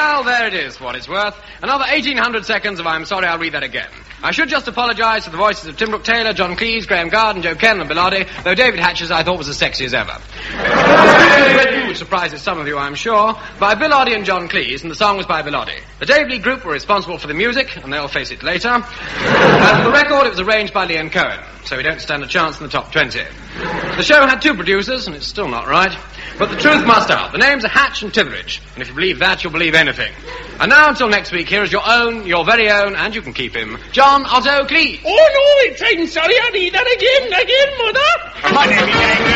Well, there it is, for what it's worth. Another 1,800 seconds of I'm sorry, I'll read that again. I should just apologise to the voices of Tim Brooke Taylor, John Cleese, Graham Garden, Joe Kenn and Bill Oddie, though David Hatches I thought was as sexy as ever. Which surprises some of you, I'm sure, by Bill Oddie and John Cleese, and the song was by Bill Oddie. The Dave Lee Group were responsible for the music, and they'll face it later. For the record, it was arranged by Leon Cohen, so we don't stand a chance in the top 20. The show had 2 producers, and it's still not right. But the truth must out. The names are Hatch and Titheridge, and if you believe that, you'll believe anything. And now, until next week, here is your own, your very own, and you can keep him, John Otto Cleese. Oh, no, I'm sorry, I'll read that again, Mother. My name is